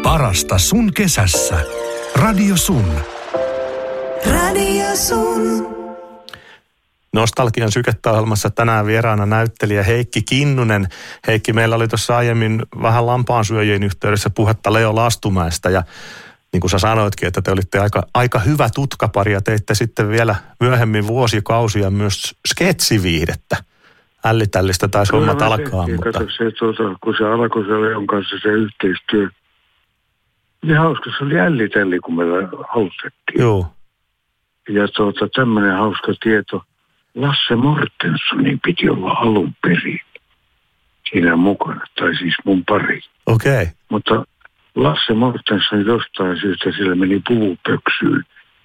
Parasta sun kesässä. Radio Sun. Radio Sun. Nostalgian sykettä-ohjelmassa tänään vieraana näyttelijä Heikki Kinnunen. Heikki, meillä oli tuossa aiemmin vähän lampaansyöjien yhteydessä puhetta Leo Lastumäestä ja niin kuin sä sanoitkin, että te olitte aika hyvä tutkapari ja teitte sitten vielä myöhemmin vuosikausia myös sketsiviihdettä. Ällitällistä taisi hommat alkaa. Mutta... Kato se, kun se alkoi se Leon kanssa se yhteistyö, niin hauska, se oli ällitälli, kun meillä haustettiin. Joo. Ja tämmöinen hauska tieto, Lasse Mortenssonin piti olla alun perin siinä mukana, tai siis mun pari. Okei. Okay. Mutta Lasse Mortensson jostain syystä sillä meni puvupöksyyn.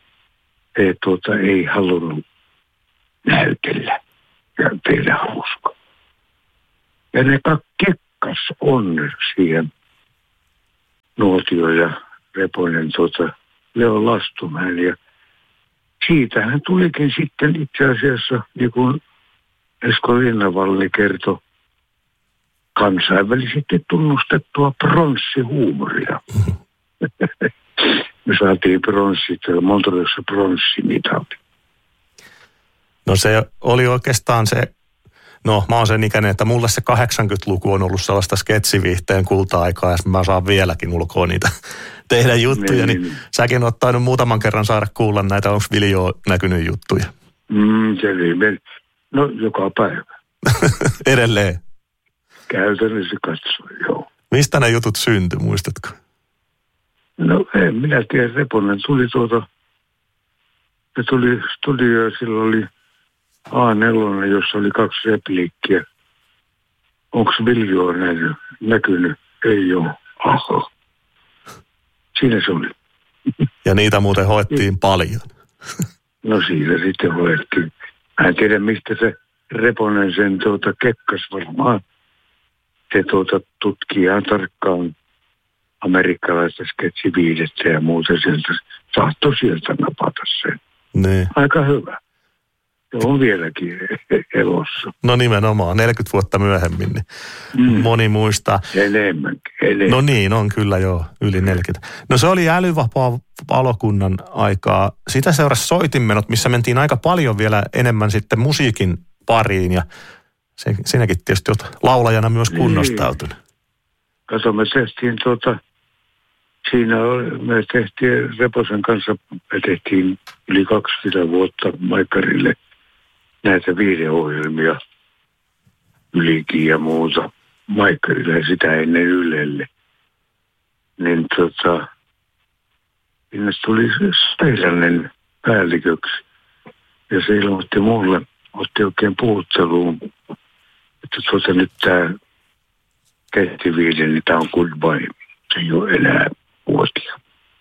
Ei halunnut näytellä ja tehdä hauskaa. Ja ne kekkas on siihen Nuotio ja Reponen Leo Lastumäen. Ja siitähän tulikin sitten itse asiassa, niin kuin Esko Linnavalli kertoi, kansainvälisesti tunnustettua pronssihuumoria. Me saatiin Montrealissa pronssimitali. No se oli oikeastaan se, no mä oon sen ikäinen, että mulle se 80-luku on ollut sellaista sketsiviihteen kulta-aikaa, ja mä saan vieläkin ulkoa niitä tehdä juttuja, niin säkin oot tainnut muutaman kerran saada kuulla näitä, onko Viljo näkynyt juttuja? No joka päivä. Edelleen? Käytännössä katsoen, joo. Mistä ne jutut syntyi, muistatko? No en minä tiedä, Reponen tuli se tuli studio ja sillä oli A4, jossa oli 2 repliikkiä. Onko Viljo näkynyt? Ei ole. Aha. Siinä se oli. Ja niitä muuten hoettiin paljon. No siinä sitten hoettiin. Mä en tiedä, mistä se Reponen sen kekkas varmaan. Se tutkii ihan tarkkaan amerikkalaista sketsiviidettä ja muuta sieltä. Saattoi sieltä napata sen. Ne. Aika hyvä. Se on vieläkin elossa. No nimenomaan, 40 vuotta myöhemmin, niin moni muistaa. Enemmänkin. No niin, on kyllä jo yli 40. No se oli älyvapaa valokunnan aikaa. Sitä seurasi soitinmenot, missä mentiin aika paljon vielä enemmän sitten musiikin pariin ja sinäkin tietysti olet laulajana myös kunnostautunut. Kato, me tehtiin me tehtiin Reposen kanssa, me tehtiin yli 20 vuotta Maikkarille näitä viihdeohjelmia, Ylikin ja muuta, Maikkarille ja sitä ennen Ylelle. Niin sinne tuli Steilanen päälliköksi ja se ilmoitti mulle, otti oikein puhutteluun, että nyt tämä kettiviide, niin tämä on goodbye. Se ei ole enää vuotia.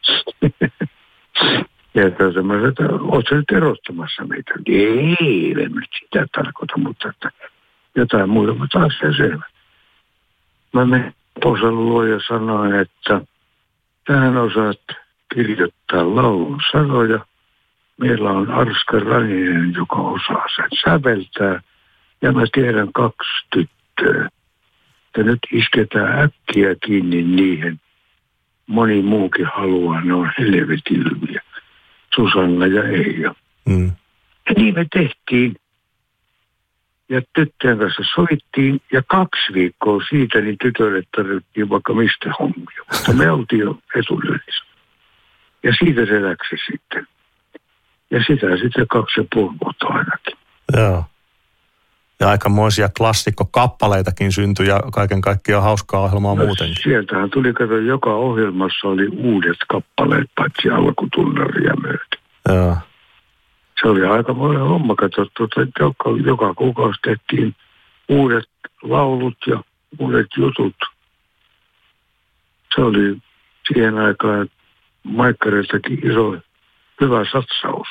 Ja mä sanoin, että oot sä nyt erottamassa meitä? Ei, en nyt sitä tarkoita, mutta että jotain muuta, mutta asia selvä. Mä menin Posan luo ja sanoin, että tähän osaat kirjoittaa laulun sanoja. Meillä on Arska Raninen, joka osaa sen säveltää. Ja mä tiedän 2 tyttöä. Ja nyt isketään äkkiä kiinni niihin. Moni muukin haluaa, ne on helvetin hyviä. Susanna ja Eija. Ja niin me tehtiin. Ja tyttöjen kanssa sovittiin. Ja 2 viikkoa siitä, niin tytöille tarvittiin vaikka mistä hommia. Mutta me oltiin jo etulyönnissä. Ja siitä se läksi sitten. Ja sitä sitten 2,5 vuotta ainakin. Joo. Ja aikamoisia klassikkokappaleitakin syntyi ja kaiken kaikkiaan hauskaa ohjelmaa muutenkin. Sieltähän tuli, joka ohjelmassa oli uudet kappaleet, paitsi alkutunnaria myöten. Joo. Se oli aikamoinen homma, joka kuukausi tehtiin uudet laulut ja uudet jutut. Se oli siihen aikaan Maikkariltakin hyvä satsaus.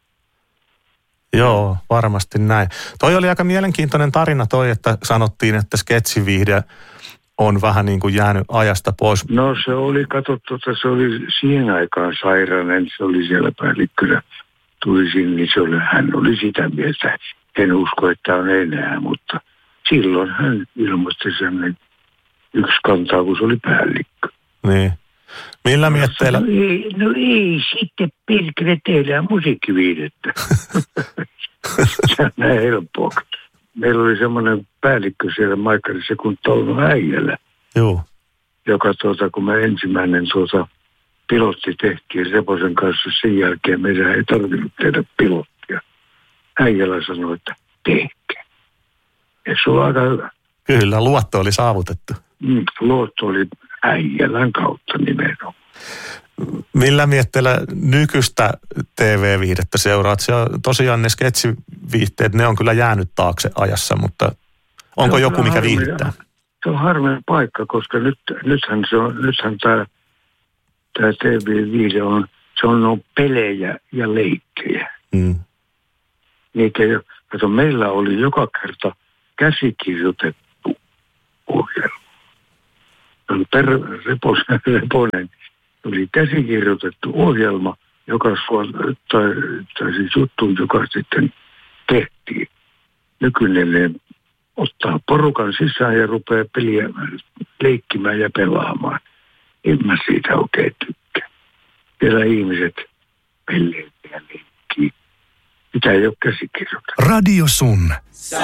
Joo, varmasti näin. Toi oli aika mielenkiintoinen tarina että sanottiin, että sketsiviihde on vähän niin kuin jäänyt ajasta pois. No se oli, se oli siihen aikaan sairainen, se oli siellä päällikkönä, tuli sinne, niin hän oli sitä mieltä. En usko, että on enää, mutta silloin hän ilmoitti sen yksi kantaa, kun se oli päällikkö. Niin. Millä mietteillä? No ei sitten perkele tehdään musiikkiviidettä. Se on näin helppoa. Meillä oli semmoinen päällikkö siellä Maikkarissa kuin Tauno Äijälä. Joo. Joka kun me ensimmäinen pilotti tehtiin Reposen kanssa, sen jälkeen meidän ei tarvinnut tehdä pilottia. Äijälä sanoi, että tehkää. Ja se on aika hyvä. Kyllä, luotto oli saavutettu. Luotto oli Äijälän kautta nimenomaan. Millä mietteellä nykyistä TV-viihdettä seuraat? Se on, tosiaan ne sketsiviihteet, ne on kyllä jäänyt taakse ajassa, mutta onko joku, mikä viihdyttää? Se on harvinainen paikka, koska nythän tämä TV-viihde on pelejä ja leikkejä. Niitä ei ole. Meillä oli joka kerta käsikirjoitettu ohjelma. Reponen oli käsikirjoitettu ohjelma, siis juttu, joka sitten tehtiin. Nykyinen ottaa porukan sisään ja rupeaa peliä leikkimään ja pelaamaan. En mä siitä oikein tykkää. Siellä ihmiset pelleet ja leikkii. Mitä ei ole käsikirjoitettu. Radio Sun.